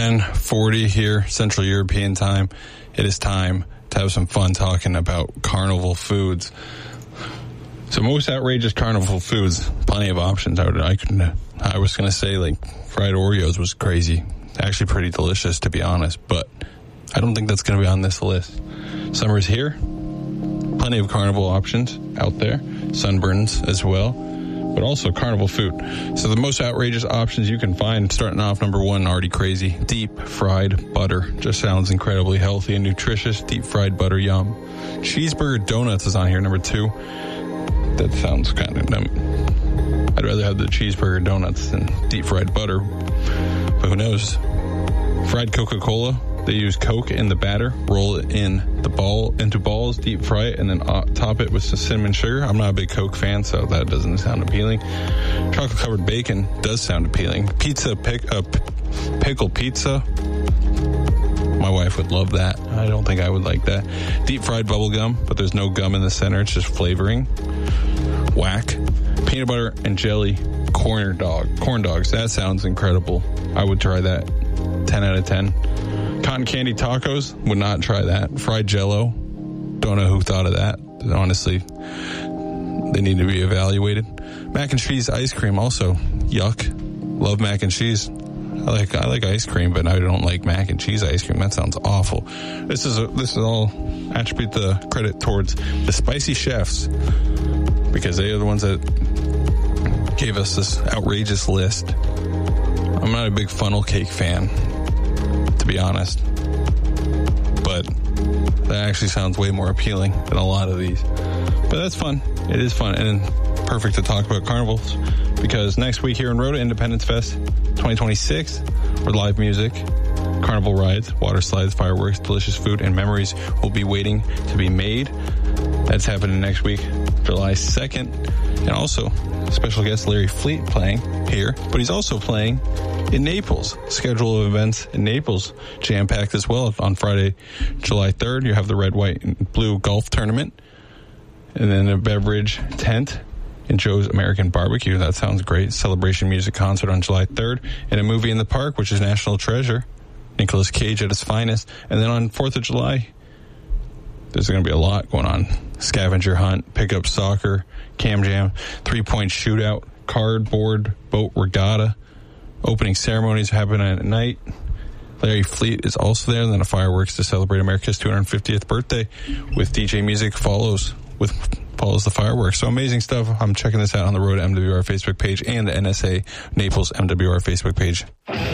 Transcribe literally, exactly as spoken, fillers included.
ten forty here, Central European time. It is time to have some fun talking about carnival foods. So most outrageous carnival foods, plenty of options. I, would, I, could, I was going to say like fried Oreos was crazy. Actually pretty delicious, to be honest, but I don't think that's going to be on this list. Summer's here. Plenty of carnival options out there. Sunburns as well, but also carnival food. So the most outrageous options you can find, starting off number one, already crazy. Deep fried butter. Just sounds incredibly healthy and nutritious. Deep fried butter, yum. Cheeseburger donuts is on here, number two. That sounds kind of dumb. I'd rather have the cheeseburger donuts than deep fried butter, but who knows? Fried Coca-Cola. They use Coke in the batter, roll it in the ball into balls, deep fry it, and then uh, top it with some cinnamon sugar. I'm not a big Coke fan, so that doesn't sound appealing. Chocolate-covered bacon does sound appealing. Pizza, pick, uh, p- pickle pizza. My wife would love that. I don't think I would like that. Deep fried bubble gum, but there's no gum in the center. It's just flavoring. Whack. Peanut butter and jelly corn dog. Corn dogs. That sounds incredible. I would try that. ten out of ten. Cotton candy tacos, would not try that. Fried Jell-O, don't know who thought of that. Honestly, they need to be evaluated. Mac and cheese ice cream, also yuck. Love mac and cheese. I like I like ice cream, but I don't like mac and cheese ice cream. That sounds awful. This is a, this is all attribute the credit towards the spicy chefs, because they are the ones that gave us this outrageous list. I'm not a big funnel cake fan, to be honest, but that actually sounds way more appealing than a lot of these. But that's fun. It is fun and perfect to talk about carnivals, because next week here in Rota, Independence Fest twenty twenty-six, with live music, carnival rides, water slides, fireworks, delicious food, and memories will be waiting to be made. That's happening next week, July second. And also, special guest Larry Fleet playing here, but he's also playing in Naples. Schedule of events in Naples jam-packed as well. On Friday, July third, you have the red, white, and blue golf tournament, and then a beverage tent in Joe's American Barbecue. That sounds great. Celebration music concert on July third, and a movie in the park, which is National Treasure. Nicolas Cage at his finest. And then on fourth of July, there's going to be a lot going on. Scavenger hunt, pickup soccer, cam jam, three-point shootout, cardboard boat regatta. Opening ceremonies happen at night. Larry Fleet is also there. And then a fireworks to celebrate America's two hundred fiftieth birthday with D J music follows with follows the fireworks. So amazing stuff. I'm checking this out on the Road M W R Facebook page and the N S A Naples M W R Facebook page.